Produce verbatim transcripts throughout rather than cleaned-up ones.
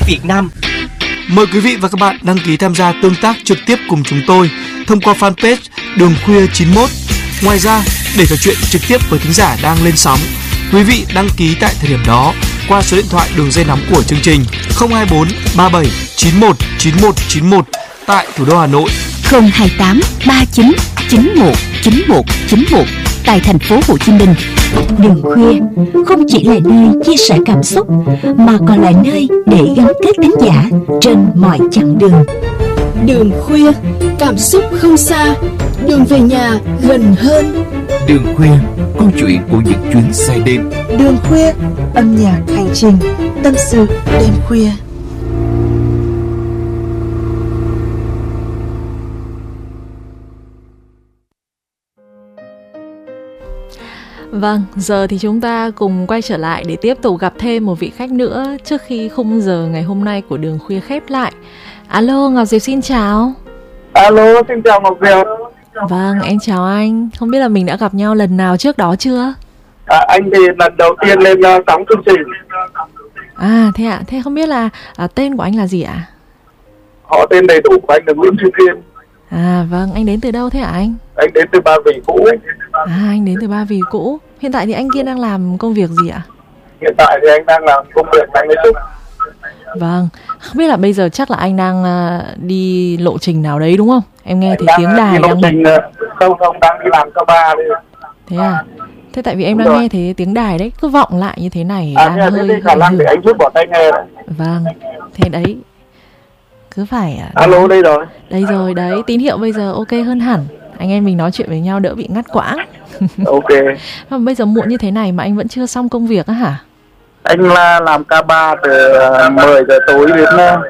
Việt Nam. Mời quý vị và các bạn đăng ký tham gia tương tác trực tiếp cùng chúng tôi thông qua fanpage Đường Khuya chín mốt. Ngoài ra, để trò chuyện trực tiếp với thính giả đang lên sóng, quý vị đăng ký tại thời điểm đó qua số điện thoại đường dây nóng của chương trình không hai bốn ba bảy chín một chín một chín một tại thủ đô Hà Nội, không hai tám ba chín chín một chín một chín một tại thành phố Hồ Chí Minh. Đường Khuya không chỉ là nơi chia sẻ cảm xúc mà còn là nơi để gắn kết thính giả trên mọi chặng đường. Đường Khuya, cảm xúc không xa, đường về nhà gần hơn. Đường Khuya, câu chuyện của những chuyến say đêm. Đường Khuya, âm nhạc hành trình, tâm sự đêm khuya. Vâng, giờ thì chúng ta cùng quay trở lại để tiếp tục gặp thêm một vị khách nữa trước khi khung giờ ngày hôm nay của Đường Khuya khép lại. Alo, Ngọc Diệp xin chào. Alo, xin chào Ngọc Diệp. Vâng, em chào anh. Không biết là mình đã gặp nhau lần nào trước đó chưa? À, anh thì lần đầu tiên lên uh, sóng chương trình. À, thế ạ. À? Thế không biết là à, tên của anh là gì ạ? À? Họ tên đầy đủ của anh là Nguyễn Duy Kiên. À, vâng. Anh đến từ đâu thế ạ anh? Anh đến từ Ba Vì cũ. À, anh đến từ Ba Vì cũ. Hiện tại thì anh Kiên đang làm công việc gì ạ? Hiện tại thì anh đang làm công việc tại Nghệ Trúc. Vâng. Không biết là bây giờ chắc là anh đang uh, đi lộ trình nào đấy đúng không? Em nghe anh thấy đang tiếng đài đang bật. Không không, đang đi làm ca ba đây. Thế à? Thế tại vì em Đúng đang rồi. nghe thấy tiếng đài đấy cứ vọng lại như thế này À, đang thế hơi khả năng để anh rút bỏ tay nghe này. Vâng. Thế đấy. Cứ phải à, alo đây rồi. Đây rồi đấy, tín hiệu bây giờ ok hơn hẳn. Anh em mình nói chuyện với nhau đỡ bị ngắt quãng. Ok. Mà bây giờ muộn như thế này mà anh vẫn chưa xong công việc á hả? Anh là làm ca ba từ mười giờ tối đến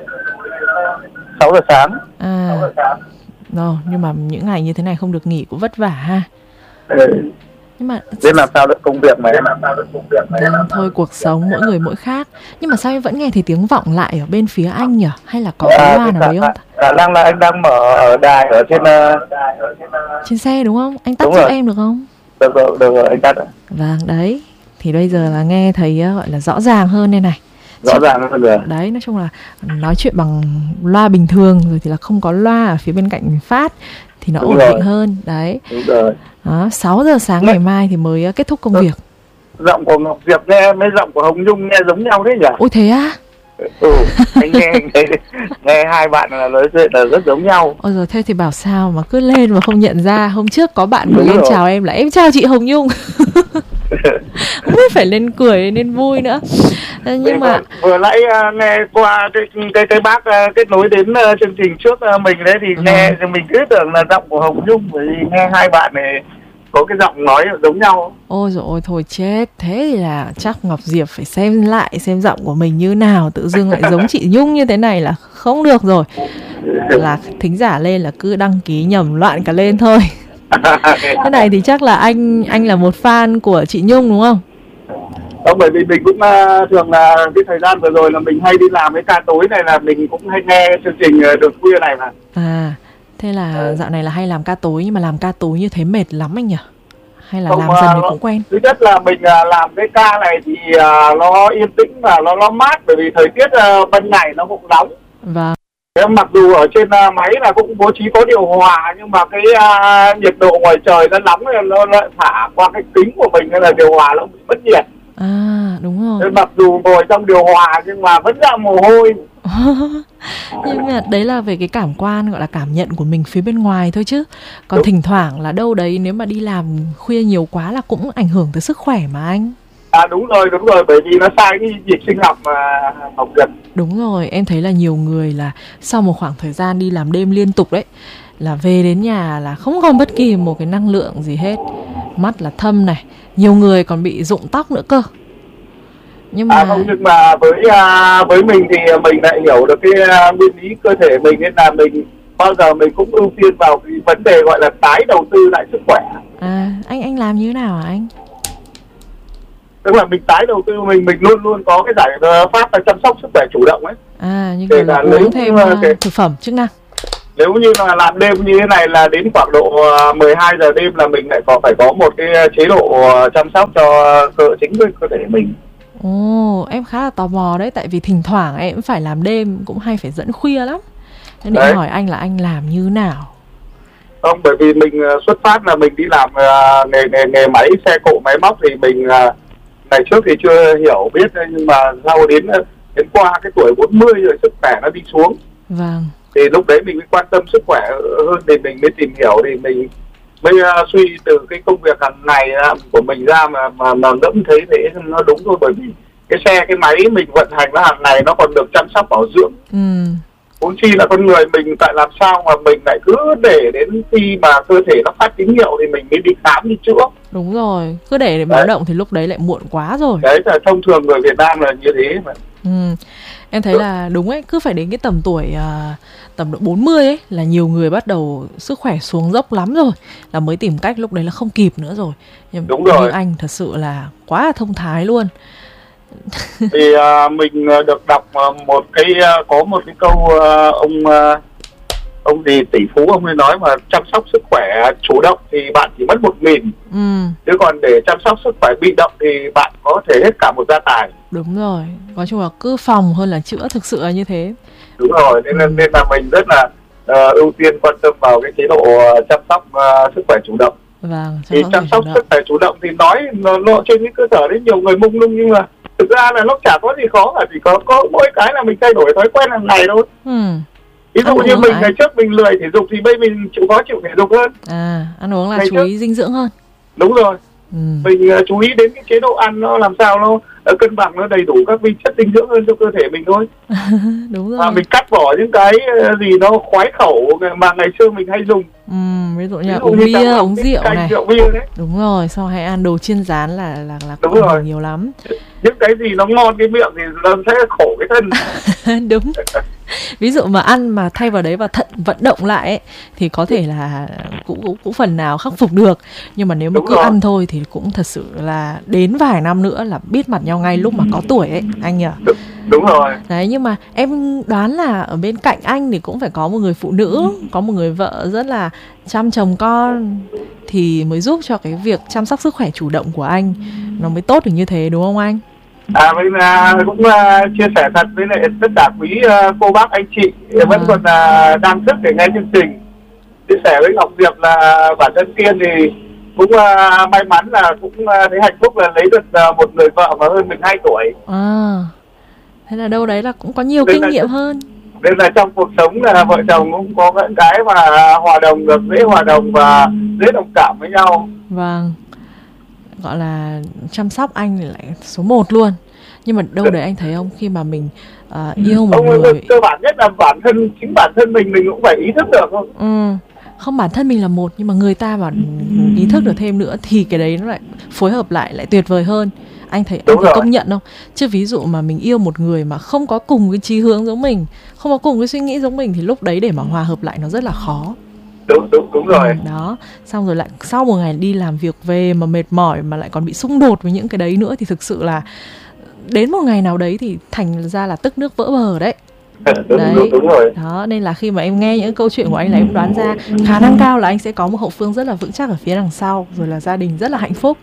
sáu giờ sáng. À. Rồi, nhưng mà những ngày như thế này không được nghỉ cũng vất vả ha. Ừ. Nhưng mà Nên làm sao được công việc mà em làm sao được công việc mà em. Vâng, thôi cuộc sống mỗi người mỗi khác. Nhưng mà sao em vẫn nghe thấy tiếng vọng lại ở bên phía anh nhỉ? Hay là có À, cái loa nào đấy không? Khả năng là anh đang mở ở đài ở trên uh... trên xe đúng không? Anh tắt Đúng giúp rồi. em được không? Được rồi, được rồi, anh tắt rồi. Vâng, đấy. Thì bây giờ là nghe thấy uh, gọi là rõ ràng hơn đây này. Rõ Chắc... ràng hơn rồi. Đấy, nói chung là nói chuyện bằng loa bình thường rồi thì là không có loa ở phía bên cạnh phát thì nó Đúng ổn rồi. định hơn. Đấy. Đúng rồi. Đó, sáu giờ sáng ngày mai thì mới uh, kết thúc công Đúng. việc. Giọng của Ngọc Diệp nghe với giọng của Hồng Nhung nghe giống nhau thế nhỉ? Ôi thế á? Ừ, anh nghe, nghe nghe hai bạn là nói chuyện là rất giống nhau. Ôi rồi thế thì bảo sao mà cứ lên mà không nhận ra. Hôm trước có bạn Đúng gửi lên rồi. chào em là em chào chị Hồng Nhung. Không biết phải lên cười lên vui nữa. Nhưng Thế mà vừa, vừa nãy uh, nghe qua cái cái cái bác uh, kết nối đến uh, chương trình trước uh, mình đấy thì Ừ. nghe thì mình cứ tưởng là giọng của Hồng Nhung, bởi vì nghe hai bạn này có cái giọng nói giống nhau. ôi dồi ôi thôi chết. Thế thì là chắc Ngọc Diệp phải xem lại xem giọng của mình như nào. Tự dưng lại giống chị Nhung như thế này là không được rồi. Là thính giả lên là cứ đăng ký nhầm loạn cả lên thôi. Thế này thì chắc là anh anh là một fan của chị Nhung đúng không? Không, bởi vì mình cũng uh, thường là cái thời gian vừa rồi là mình hay đi làm cái ca tối này là mình cũng hay nghe chương trình uh, Đường Khuya này mà. À, thế là dạo này là hay làm ca tối, nhưng mà làm ca tối như thế mệt lắm anh nhỉ? Hay là Không, làm dần thì uh, cũng quen? Thứ nhất là mình uh, làm cái ca này thì uh, nó yên tĩnh và nó nó mát, bởi vì thời tiết uh, ban ngày nó cũng nóng. Vâng. Mặc dù ở trên uh, máy là cũng bố trí có điều hòa, nhưng mà cái uh, nhiệt độ ngoài trời nó nóng nên nó lại thả qua cái kính của mình nên là điều hòa nó bị mất nhiệt. À, đúng rồi. Nên mặc dù ngồi trong điều hòa nhưng mà vẫn ra mồ hôi. Nhưng mà đấy là về cái cảm quan, gọi là cảm nhận của mình phía bên ngoài thôi chứ. Còn Đúng. thỉnh thoảng là đâu đấy nếu mà đi làm khuya nhiều quá là cũng ảnh hưởng tới sức khỏe mà anh. À đúng rồi, đúng rồi, bởi vì nó sai cái nhịp sinh học mà học dần. Đúng rồi, em thấy là nhiều người là sau một khoảng thời gian đi làm đêm liên tục đấy, là về đến nhà là không còn bất kỳ một cái năng lượng gì hết. Mắt là thâm này, nhiều người còn bị rụng tóc nữa cơ. Nhưng mà À không, nhưng mà với uh, với mình thì mình lại hiểu được cái uh, nguyên lý cơ thể mình, nên là mình bao giờ mình cũng ưu tiên vào cái vấn đề gọi là tái đầu tư lại sức khỏe. À, anh anh làm như thế nào hả anh? Tức là mình tái đầu tư mình mình luôn luôn có cái giải pháp là chăm sóc sức khỏe chủ động ấy. À, như Kể kiểu là cả uống nếu thêm như, uh, kể- thực phẩm chức năng. Nếu như là làm đêm như thế này là đến khoảng độ uh, mười hai giờ đêm là mình lại có phải có một cái chế độ uh, chăm sóc cho cơ chính với cơ thể mình. Ồ, em khá là tò mò đấy, tại vì thỉnh thoảng em cũng phải làm đêm, cũng hay phải dẫn khuya lắm. Nên để hỏi anh là anh làm như nào? Không, bởi vì mình xuất phát là mình đi làm uh, nghề, nghề nghề máy xe cộ máy móc thì mình uh, ngày trước thì chưa hiểu biết, nhưng mà sau đến đến qua cái tuổi bốn mươi rồi sức khỏe nó đi xuống. Vâng. Thì lúc đấy mình mới quan tâm sức khỏe hơn, thì mình mới tìm hiểu, thì mình mới uh, suy từ cái công việc hàng ngày uh, của mình ra mà mà mà ngẫm thấy thế nó đúng thôi, bởi vì cái xe cái máy mình vận hành nó hàng ngày nó còn được chăm sóc bảo dưỡng. Ừ. Huống chi là con người mình, tại làm sao mà mình lại cứ để đến khi mà cơ thể nó phát tín hiệu thì mình mới đi khám đi chữa. Đúng rồi, cứ để, để báo động thì lúc đấy lại muộn quá rồi. Đấy là thông thường người Việt Nam là như thế mà. Ừ. Em thấy là đúng ấy, cứ phải đến cái tầm tuổi uh, tầm độ bốn mươi ấy là nhiều người bắt đầu sức khỏe xuống dốc lắm rồi, là mới tìm cách, lúc đấy là không kịp nữa rồi. Nhưng đúng rồi. Như anh thật sự là quá là thông thái luôn. Thì uh, mình được đọc uh, một cái uh, có một cái câu uh, ông uh, ông gì tỷ phú ông ấy nói mà chăm sóc sức khỏe chủ động thì bạn chỉ mất một nghìn, ừ. chứ còn để chăm sóc sức khỏe bị động thì bạn có thể hết cả một gia tài. Đúng rồi, nói chung là cứ phòng hơn là chữa, thực sự là như thế. Đúng rồi, nên, ừ. nên là mình rất là uh, ưu tiên quan tâm vào cái chế độ uh, chăm sóc uh, sức khỏe chủ động. Vâng, thì chăm sóc sức khỏe chủ động thì nói nó, nó trên cái cơ sở đấy nhiều người mông lung, nhưng mà thực ra là nó chả có gì khó cả, chỉ có có mỗi cái là mình thay đổi thói quen hàng ngày thôi. Ừ. Ví dụ như mình ngày trước mình lười thể dục thì bây mình chịu khó chịu thể dục hơn. À, ăn uống là ngày chú trước. Ý dinh dưỡng hơn. Đúng rồi. Ừ. Mình uh, chú ý đến cái chế độ ăn nó làm sao nó uh, cân bằng, nó đầy đủ các vi chất dinh dưỡng hơn cho cơ thể mình thôi. Đúng rồi. Và mình cắt bỏ những cái uh, gì nó khoái khẩu mà ngày xưa mình hay dùng. Ừ, ví dụ như là uống bia, uống rượu này. Rượu bia đấy. Đúng rồi, sau hay ăn đồ chiên rán là là là đúng rồi. Nhiều lắm. Những cái gì nó ngon cái miệng thì nó sẽ khổ cái thân. Đúng. Ví dụ mà ăn mà thay vào đấy và thận vận động lại ấy, thì có thể là cũng, cũng cũng phần nào khắc phục được. Nhưng mà nếu mà đúng cứ rồi. Ăn thôi thì cũng thật sự là đến vài năm nữa là biết mặt nhau ngay lúc mà có tuổi ấy, anh nhỉ? Đúng, đúng rồi. Đấy, nhưng mà em đoán là ở bên cạnh anh thì cũng phải có một người phụ nữ, có một người vợ rất là chăm chồng con thì mới giúp cho cái việc chăm sóc sức khỏe chủ động của anh nó mới tốt được như thế, đúng không anh? À, mình uh, cũng uh, chia sẻ thật với lại tất cả quý uh, cô bác anh chị à. vẫn còn uh, đang thức để nghe chương trình. Chia sẻ với Ngọc Diệp là bản thân Kiên thì cũng uh, may mắn là cũng uh, thấy hạnh phúc là lấy được uh, một người vợ mà hơn mình hai tuổi. À, thế là đâu đấy là cũng có nhiều nên kinh là, nghiệm hơn. Nên là trong cuộc sống là vợ chồng cũng có những cái mà hòa đồng được, dễ hòa đồng và dễ đồng cảm với nhau. Vâng, gọi là chăm sóc anh lại số một luôn. Nhưng mà đâu đấy anh thấy không, khi mà mình uh, yêu một ông người, cơ bản nhất là bản thân, chính bản thân mình mình cũng phải ý thức được không? Ừ, không, bản thân mình là một, nhưng mà người ta mà ý thức được thêm nữa thì cái đấy nó lại phối hợp lại lại tuyệt vời hơn. Anh thấy anh có công nhận không? Chứ ví dụ mà mình yêu một người mà không có cùng cái chí hướng giống mình, không có cùng cái suy nghĩ giống mình thì lúc đấy để mà hòa hợp lại nó rất là khó. Đúng, đúng, đúng rồi. Ừ, đó, xong rồi lại sau một ngày đi làm việc về mà mệt mỏi mà lại còn bị xung đột với những cái đấy nữa thì thực sự là đến một ngày nào đấy thì thành ra là tức nước vỡ bờ đấy. Đúng, đấy. Đúng, đúng rồi. Đó, nên là khi mà em nghe những câu chuyện của anh là em đoán ra khả năng cao là anh sẽ có một hậu phương rất là vững chắc ở phía đằng sau, rồi là gia đình rất là hạnh phúc.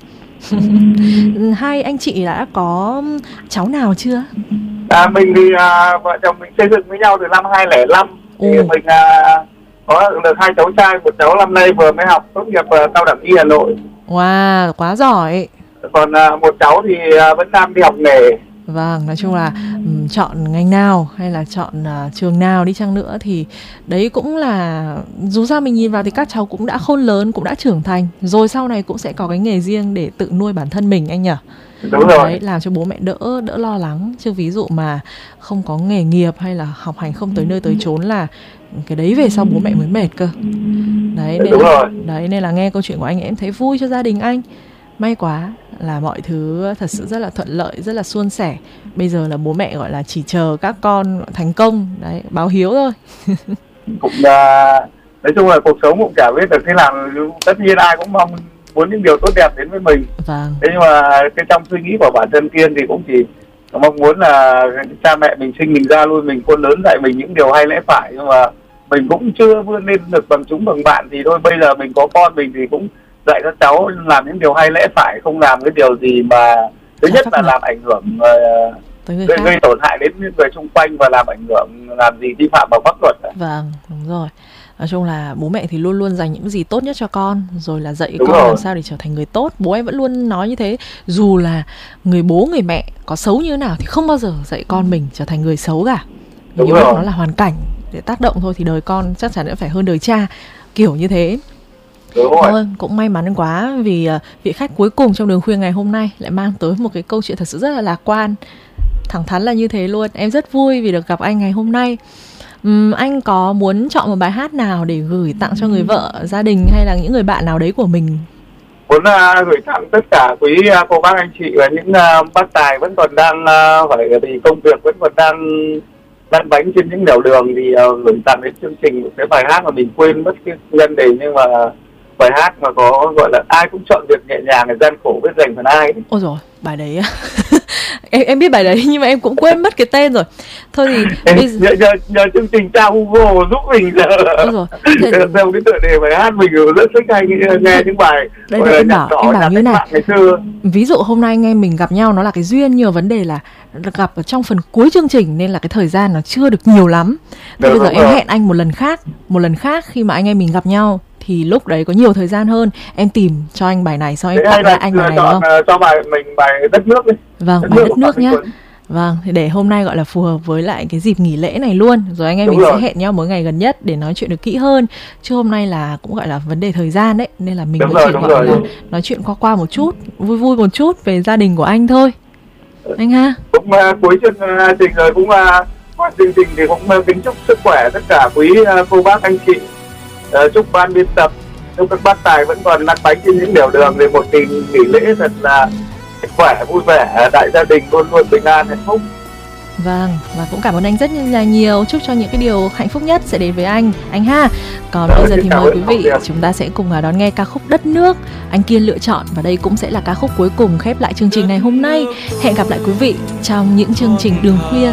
Hai anh chị đã có cháu nào chưa? À, mình thì à, vợ chồng mình xây dựng với nhau từ năm hai không không năm. Thì ừ. mình à, có được hai cháu trai, một cháu năm nay vừa mới học tốt nghiệp uh, cao đẳng y Hà Nội. Wow, quá giỏi. Còn uh, một cháu thì uh, vẫn đang đi học nghề. Vâng, nói chung là um, chọn ngành nào hay là chọn uh, trường nào đi chăng nữa thì đấy cũng là, dù sao mình nhìn vào thì các cháu cũng đã khôn lớn, cũng đã trưởng thành, rồi sau này cũng sẽ có cái nghề riêng để tự nuôi bản thân mình anh nhỉ? Đúng rồi. Đấy, làm cho bố mẹ đỡ đỡ lo lắng. Chứ ví dụ mà không có nghề nghiệp hay là học hành không tới nơi tới chốn là cái đấy về sau bố mẹ mới mệt cơ. Đấy nên đúng là, rồi. đấy nên là nghe câu chuyện của anh em thấy vui cho gia đình anh. May quá là mọi thứ thật sự rất là thuận lợi, rất là suôn sẻ. Bây giờ là bố mẹ gọi là chỉ chờ các con thành công, đấy, báo hiếu thôi. Cũng uh, nói chung là cuộc sống cũng chả biết được thế nào, tất nhiên ai cũng mong muốn những điều tốt đẹp đến với mình. Vâng. Thế nhưng mà cái trong suy nghĩ của bản thân Kiên thì cũng chỉ mong muốn là cha mẹ mình sinh mình ra nuôi mình khôn lớn dạy mình những điều hay lẽ phải, nhưng mà mình cũng chưa vươn lên được bằng chúng bằng bạn, thì thôi bây giờ mình có con mình thì cũng dạy các cháu làm những điều hay lẽ phải, không làm cái điều gì mà Thứ nhất là làm ảnh hưởng uh, tới người gây, khác, gây tổn hại đến những người xung quanh và làm ảnh hưởng làm gì vi phạm vào pháp luật. Vâng, đúng rồi. Nói chung là bố mẹ thì luôn luôn dành những gì tốt nhất cho con, rồi là dạy Đúng con rồi. làm sao để trở thành người tốt. Bố em vẫn luôn nói như thế. Dù là người bố người mẹ có xấu như thế nào thì không bao giờ dạy con mình trở thành người xấu cả. Đúng Nhiều lúc rồi. nó là hoàn cảnh để tác động thôi, thì đời con chắc chắn sẽ phải hơn đời cha, kiểu như thế. Đúng rồi. Thôi, cũng may mắn quá vì uh, vị khách cuối cùng trong đường khuya ngày hôm nay lại mang tới một cái câu chuyện thật sự rất là lạc quan. Thẳng thắn là như thế luôn. Em rất vui vì được gặp anh ngày hôm nay. Uhm, anh có muốn chọn một bài hát nào để gửi tặng cho người vợ, gia đình hay là những người bạn nào đấy của mình? Muốn uh, gửi tặng tất cả quý uh, cô bác anh chị và những uh, bác tài vẫn còn đang uh, phải vì công việc vẫn còn đang lăn bánh trên những nẻo đường thì uh, gửi tặng đến chương trình một cái bài hát mà mình quên mất cái nhân đề, nhưng mà bài hát mà có gọi là ai cũng chọn việc nhẹ nhàng, gian khổ biết dành phần ai. Ôi rồi bài đấy em em biết bài đấy nhưng mà em cũng quên mất cái tên rồi. Thôi thì bây giờ... nhờ, nhờ, nhờ chương trình Cha Hugo giúp mình giờ. Ôi rồi. Thế... theo cái tựa đề bài hát mình rất thích hay nghe, nghe những bài đây là em bảo, em bảo như này. Ngày xưa. Ví dụ hôm nay anh em mình gặp nhau nó là cái duyên, nhiều vấn đề là gặp ở trong phần cuối chương trình nên là cái thời gian nó chưa được nhiều lắm. Thế bây giờ em hẹn anh một lần khác, một lần khác khi mà anh em mình gặp nhau thì lúc đấy có nhiều thời gian hơn, em tìm cho anh bài này, sau em tặng lại anh bài này không? Cho bài mình bài Đất Nước đi. Vâng, Đất bài nước Đất Nước nhá. Vâng, thì để hôm nay gọi là phù hợp với lại cái dịp nghỉ lễ này luôn. Rồi anh em Đúng mình rồi. sẽ hẹn nhau mỗi ngày gần nhất để nói chuyện được kỹ hơn. Chứ hôm nay là cũng gọi là vấn đề thời gian đấy, nên là mình mới chỉ gọi rồi. là nói chuyện qua qua một chút, vui vui một chút về gia đình của anh thôi. Anh ha. Cũng uh, cuối chương trình rồi cũng uh, qua chương trình thì cũng uh, kính chúc sức khỏe tất cả quý uh, cô bác anh chị. Uh, chúc ban biên tập, chúc các bác tài vẫn còn lăn bánh trên những nẻo đường để một kỳ nghỉ lễ thật là khỏe, vui vẻ, đại gia đình luôn luôn bình an, hạnh phúc. Vâng, và cũng cảm ơn anh rất là nhiều. Chúc cho những cái điều hạnh phúc nhất sẽ đến với anh, anh ha. Còn bây giờ thì mời quý vị chúng ta sẽ cùng đón nghe ca khúc Đất Nước anh Kiên lựa chọn. Và đây cũng sẽ là ca khúc cuối cùng khép lại chương trình ngày hôm nay. Hẹn gặp lại quý vị trong những chương trình đường khuya